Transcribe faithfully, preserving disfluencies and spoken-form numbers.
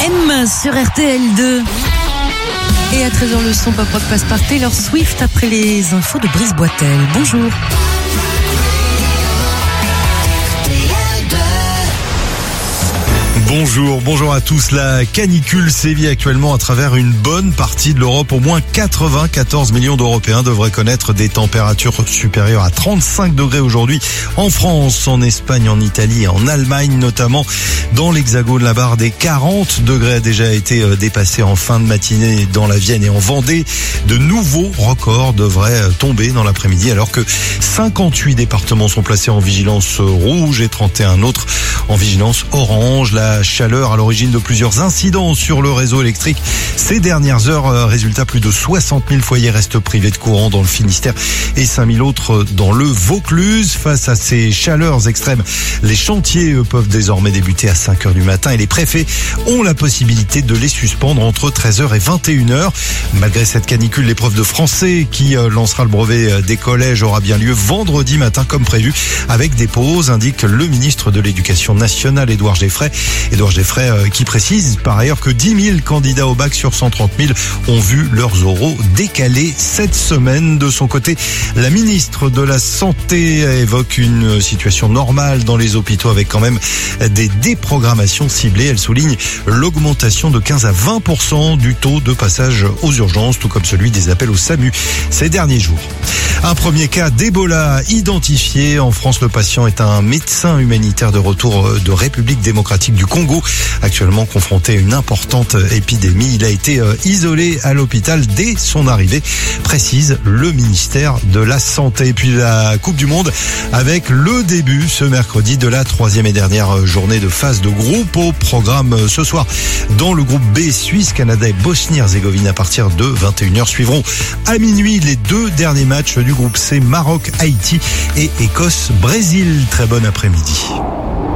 M sur R T L deux. Et à treize heures, le son pop rock passe par Taylor Swift après les infos de Brice Boitel. Bonjour. Bonjour, bonjour à tous. La canicule sévit actuellement à travers une bonne partie de l'Europe. Au moins quatre-vingt-quatorze millions d'Européens devraient connaître des températures supérieures à trente-cinq degrés aujourd'hui en France, en Espagne, en Italie et en Allemagne notamment. Dans l'Hexagone, la barre des quarante degrés a déjà été dépassée en fin de matinée dans la Vienne et en Vendée. De nouveaux records devraient tomber dans l'après-midi alors que cinquante-huit départements sont placés en vigilance rouge et trente et un autres en vigilance orange. La chaleur à l'origine de plusieurs incidents sur le réseau électrique ces dernières heures. Résultat, plus de soixante mille foyers restent privés de courant dans le Finistère et cinq mille autres dans le Vaucluse. Face à ces chaleurs extrêmes, les chantiers eux, peuvent désormais débuter à cinq heures du matin et les préfets ont la possibilité de les suspendre entre treize heures et vingt et une heures. Malgré cette canicule, l'épreuve de français qui lancera le brevet des collèges aura bien lieu vendredi matin comme prévu avec des pauses, indique le ministre de l'Éducation nationale Édouard Geffray. Édouard Geffray euh, qui précise par ailleurs que dix mille candidats au bac sur cent trente mille ont vu leurs oraux décalés cette semaine. De son côté, la ministre de la Santé évoque une situation normale dans les hôpitaux avec quand même des déprogrammations ciblées. Elle souligne l'augmentation de quinze à vingt pour cent du taux de passage aux urgences, tout comme celui des appels au SAMU ces derniers jours. Un premier cas d'Ebola identifié en France. Le patient est un médecin humanitaire de retour de République démocratique du Congo, actuellement confronté à une importante épidémie. Il a été isolé à l'hôpital dès son arrivée, précise le ministère de la Santé. Et puis la Coupe du Monde avec le début ce mercredi de la troisième et dernière journée de phase de groupe au programme ce soir. Dans le groupe B, Suisse, Canada et Bosnie-Herzégovine à partir de vingt et une heures suivront à minuit les deux derniers matchs du groupe C, Maroc, Haïti et Écosse, Brésil. Très bon après-midi.